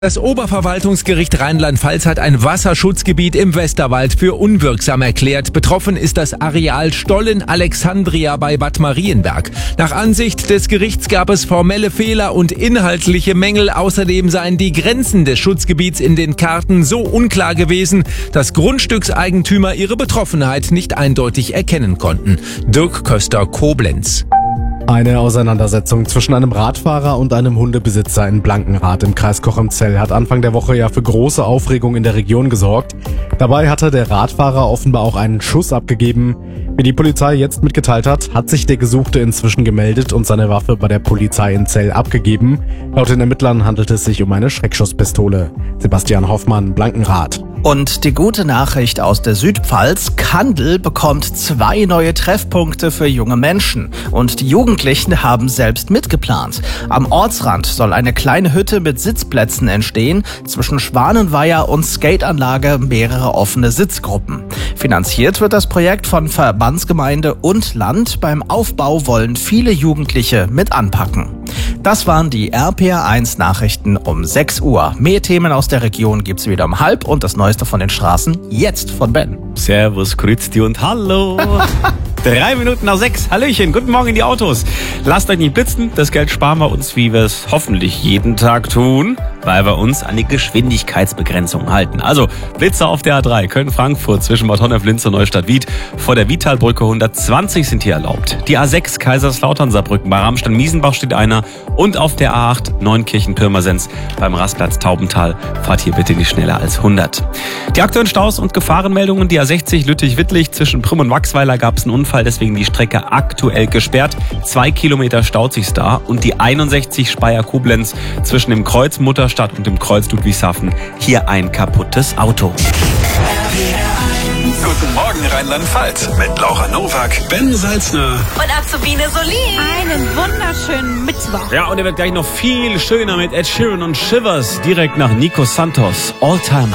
Das Oberverwaltungsgericht Rheinland-Pfalz hat ein Wasserschutzgebiet im Westerwald für unwirksam erklärt. Betroffen ist das Areal Stollen-Alexandria bei Bad Marienberg. Nach Ansicht des Gerichts gab es formelle Fehler und inhaltliche Mängel. Außerdem seien die Grenzen des Schutzgebiets in den Karten so unklar gewesen, dass Grundstückseigentümer ihre Betroffenheit nicht eindeutig erkennen konnten. Dirk Köster, Koblenz. Eine Auseinandersetzung zwischen einem Radfahrer und einem Hundebesitzer in Blankenrath im Kreis Cochem-Zell hat Anfang der Woche ja für große Aufregung in der Region gesorgt. Dabei hatte der Radfahrer offenbar auch einen Schuss abgegeben. Wie die Polizei jetzt mitgeteilt hat sich der Gesuchte inzwischen gemeldet und seine Waffe bei der Polizei in Zell abgegeben. Laut den Ermittlern handelt es sich um eine Schreckschusspistole. Sebastian Hoffmann, Blankenrath. Und die gute Nachricht aus der Südpfalz: Kandel bekommt 2 neue Treffpunkte für junge Menschen. Und die Jugendlichen haben selbst mitgeplant. Am Ortsrand soll eine kleine Hütte mit Sitzplätzen entstehen. Zwischen Schwanenweiher und Skateanlage mehrere offene Sitzgruppen. Finanziert wird das Projekt von Verbandsgemeinde und Land. Beim Aufbau wollen viele Jugendliche mit anpacken. Das waren die RPR1 Nachrichten um 6 Uhr. Mehr Themen aus der Region gibt's wieder um 5 und das Neueste von den Straßen jetzt von Ben. Servus, grüezi und hallo. 3 Minuten nach 6. Hallöchen, guten Morgen in die Autos. Lasst euch nicht blitzen, das Geld sparen wir uns, wie wir es hoffentlich jeden Tag tun, weil wir uns an die Geschwindigkeitsbegrenzung halten. Also Blitzer auf der A3, Köln-Frankfurt zwischen Bad Honnef-Linz und Neustadt-Wied. Vor der Vitalbrücke 120 sind hier erlaubt. Die A6 Kaiserslautern-Saarbrücken, bei Ramstein-Miesenbach steht einer. Und auf der A8 Neunkirchen-Pirmasens beim Rastplatz Taubental fahrt hier bitte nicht schneller als 100. Die aktuellen Staus und Gefahrenmeldungen: die A60 Lüttich-Wittlich zwischen Prüm und Wachsweiler gab es einen Unfall, deswegen die Strecke aktuell gesperrt. 2 Kilometer staut sich's da. Und die 61 Speyer-Koblenz zwischen dem Kreuz Mutterstadt und dem Kreuz Ludwigshafen. Hier ein kaputtes Auto. Guten Morgen Rheinland-Pfalz mit Laura Nowak, Ben Salzner und Azubine Solin. Einen wunderschönen Mittwoch. Ja, und er wird gleich noch viel schöner mit Ed Sheeran und Shivers direkt nach Nico Santos. All Time.